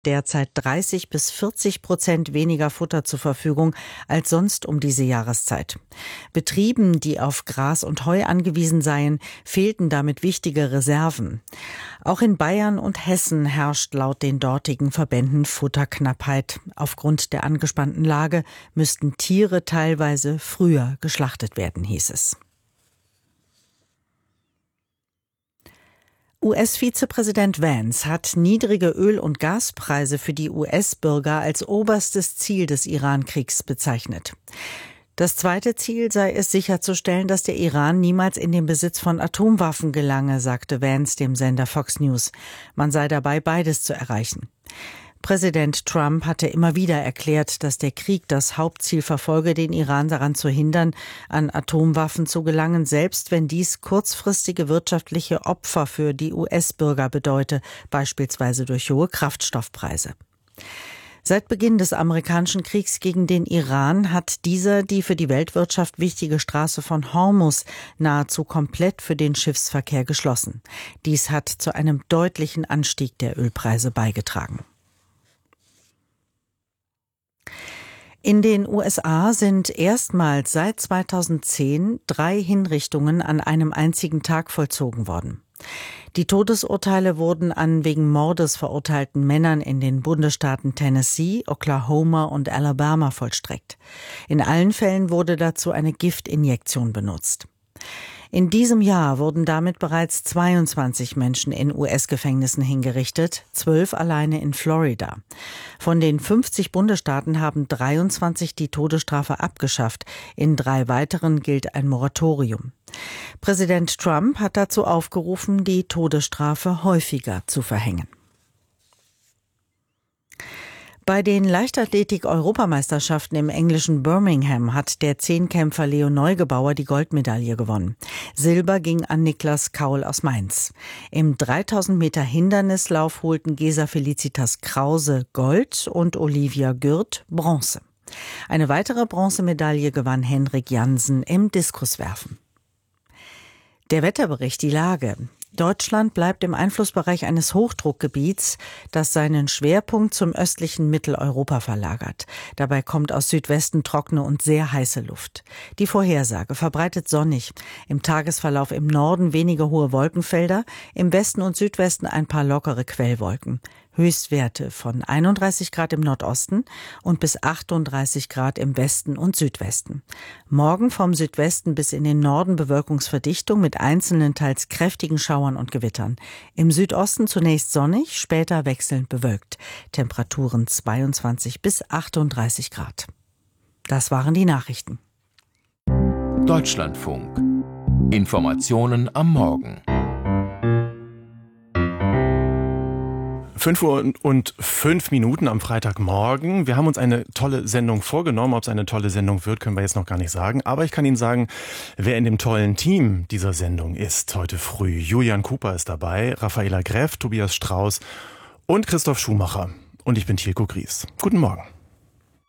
derzeit 30-40% weniger Futter zur Verfügung als sonst um diese Jahreszeit. Betrieben, die auf Gras und Heu angewiesen seien, fehlten damit wichtige Reserven. Auch in Bayern und Hessen herrscht laut den dortigen Verbänden Futterknappheit. Aufgrund der angespannten Lage müssten Tiere teilweise früher geschlachtet werden, hieß es. US-Vizepräsident Vance hat niedrige Öl- und Gaspreise für die US-Bürger als oberstes Ziel des Iran-Kriegs bezeichnet. Das zweite Ziel sei es, sicherzustellen, dass der Iran niemals in den Besitz von Atomwaffen gelange, sagte Vance dem Sender Fox News. Man sei dabei, beides zu erreichen. Präsident Trump hatte immer wieder erklärt, dass der Krieg das Hauptziel verfolge, den Iran daran zu hindern, an Atomwaffen zu gelangen, selbst wenn dies kurzfristige wirtschaftliche Opfer für die US-Bürger bedeute, beispielsweise durch hohe Kraftstoffpreise. Seit Beginn des amerikanischen Kriegs gegen den Iran hat dieser die für die Weltwirtschaft wichtige Straße von Hormuz nahezu komplett für den Schiffsverkehr geschlossen. Dies hat zu einem deutlichen Anstieg der Ölpreise beigetragen. In den USA sind erstmals seit 2010 3 Hinrichtungen an einem einzigen Tag vollzogen worden. Die Todesurteile wurden an wegen Mordes verurteilten Männern in den Bundesstaaten Tennessee, Oklahoma und Alabama vollstreckt. In allen Fällen wurde dazu eine Giftinjektion benutzt. In diesem Jahr wurden damit bereits 22 Menschen in US-Gefängnissen hingerichtet, 12 alleine in Florida. Von den 50 Bundesstaaten haben 23 die Todesstrafe abgeschafft. In 3 weiteren gilt ein Moratorium. Präsident Trump hat dazu aufgerufen, die Todesstrafe häufiger zu verhängen. Bei den Leichtathletik-Europameisterschaften im englischen Birmingham hat der Zehnkämpfer Leo Neugebauer die Goldmedaille gewonnen. Silber ging an Niklas Kaul aus Mainz. Im 3000 Meter Hindernislauf holten Gesa Felicitas Krause Gold und Olivia Gürt Bronze. Eine weitere Bronzemedaille gewann Henrik Jansen im Diskuswerfen. Der Wetterbericht, die Lage. Deutschland bleibt im Einflussbereich eines Hochdruckgebiets, das seinen Schwerpunkt zum östlichen Mitteleuropa verlagert. Dabei kommt aus Südwesten trockene und sehr heiße Luft. Die Vorhersage: verbreitet sonnig. Im Tagesverlauf im Norden wenige hohe Wolkenfelder, im Westen und Südwesten ein paar lockere Quellwolken. Höchstwerte von 31 Grad im Nordosten und bis 38 Grad im Westen und Südwesten. Morgen vom Südwesten bis in den Norden Bewölkungsverdichtung mit einzelnen teils kräftigen Schauern und Gewittern. Im Südosten zunächst sonnig, später wechselnd bewölkt. Temperaturen 22 bis 38 Grad. Das waren die Nachrichten. Deutschlandfunk. Informationen am Morgen. 5:05 am Freitagmorgen. Wir haben uns eine tolle Sendung vorgenommen. Ob es eine tolle Sendung wird, können wir jetzt noch gar nicht sagen. Aber ich kann Ihnen sagen, wer in dem tollen Team dieser Sendung ist heute früh. Julian Cooper ist dabei, Raffaela Greff, Tobias Strauß und Christoph Schumacher. Und ich bin Tilko Gries. Guten Morgen.